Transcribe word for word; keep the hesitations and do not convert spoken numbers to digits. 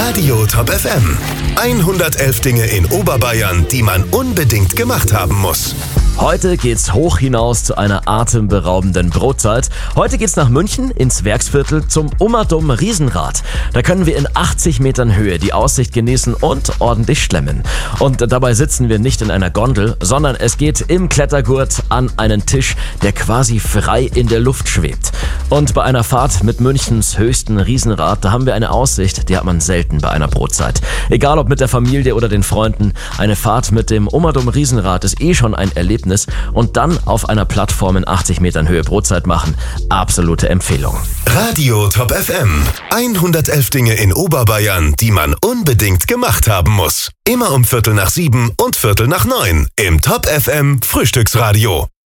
Radio Top F M. hundertelf Dinge in Oberbayern, die man unbedingt gemacht haben muss. Heute geht's hoch hinaus zu einer atemberaubenden Brotzeit. Heute geht's nach München ins Werksviertel zum Ummerdum Riesenrad. Da können wir in achtzig Metern Höhe die Aussicht genießen und ordentlich schlemmen. Und dabei sitzen wir nicht in einer Gondel, sondern es geht im Klettergurt an einen Tisch, der quasi frei in der Luft schwebt. Und bei einer Fahrt mit Münchens höchsten Riesenrad, da haben wir eine Aussicht, die hat man selten bei einer Brotzeit. Egal ob mit der Familie oder den Freunden, eine Fahrt mit dem Ummerdum Riesenrad ist eh schon ein Erlebnis. Und dann auf einer Plattform in achtzig Metern Höhe Brotzeit machen, absolute Empfehlung. Radio Top F M. hundertelf Dinge in Oberbayern, die man unbedingt gemacht haben muss. Immer um Viertel nach sieben und Viertel nach neun im Top F M Frühstücksradio.